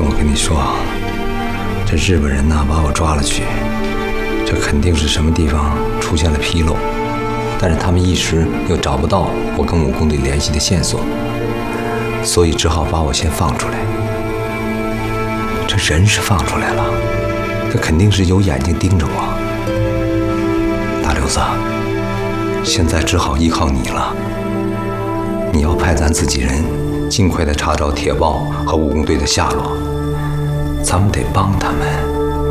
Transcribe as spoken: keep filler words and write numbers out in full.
听我跟你说啊，这日本人呢把我抓了去，这肯定是什么地方出现了纰漏，但是他们一时又找不到我跟武工队联系的线索，所以只好把我先放出来。这人是放出来了，这肯定是有眼睛盯着我。大刘子，现在只好依靠你了。你要派咱自己人尽快的查找铁豹和武工队的下落，咱们得帮他们。